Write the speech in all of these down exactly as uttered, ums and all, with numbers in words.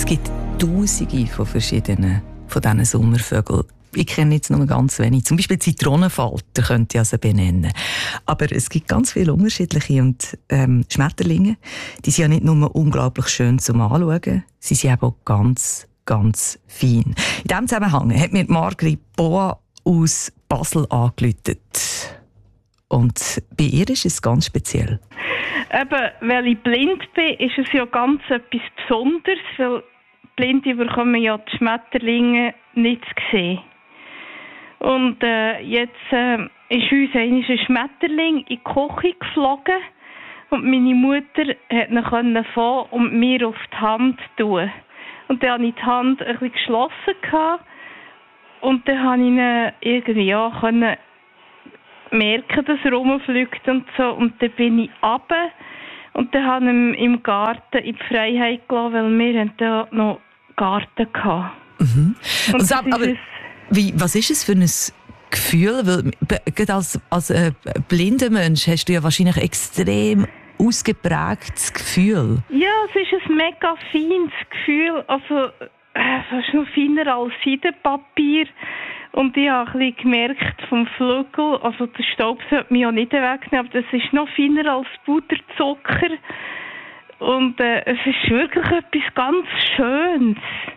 gibt Tausende von verschiedenen von diesen Sommervögeln. Ich kenne jetzt nur ganz wenig. Zum Beispiel Zitronenfalter könnte ich also benennen. Aber es gibt ganz viele unterschiedliche. Und ähm, Schmetterlinge, die sind ja nicht nur unglaublich schön zum Anschauen, sie sind eben auch ganz, ganz fein. In diesem Zusammenhang hat mir Margrit Boa aus Basel angerufen. Und bei ihr ist es ganz speziell. Eben, weil ich blind bin, ist es ja ganz etwas Besonderes, weil Blinde bekommen ja die Schmetterlinge nicht zu sehen. Und äh, jetzt äh, ist uns ein Schmetterling in die Küche geflogen und meine Mutter hat ihn fangen und mir auf die Hand tun. Und dann hatte ich die Hand ein bisschen geschlossen gehabt, und dann konnte ich ihn irgendwie ja, können merken, dass er rumfliegt und so. Und dann bin ich runter und dann habe ich ihn im Garten in die Freiheit gelassen, weil wir haben da noch Garten hatten. Mhm. Und und aber, aber wie, was ist es für ein Gefühl? Weil, gerade als, als äh, blinder Mensch hast du ja wahrscheinlich extrem ausgeprägtes Gefühl. Ja, es ist ein mega feines Gefühl. Also, äh, fast noch feiner als Seidenpapier. Und ich habe ein bisschen gemerkt vom Flügel, also der Staub sollte mich ja nicht wegnehmen, aber das ist noch feiner als Puderzucker. Und äh, es ist wirklich etwas ganz Schönes.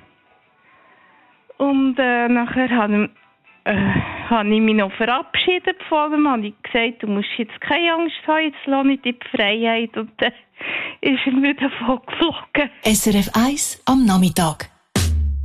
Und äh, nachher habe ich, äh, habe ich mich noch verabschiedet von ihm. Habe ich gesagt, du musst jetzt keine Angst haben, jetzt lasse ich dich in die Freiheit. Und dann äh, ist er wieder davon geflogen. S R F eins am Nachmittag.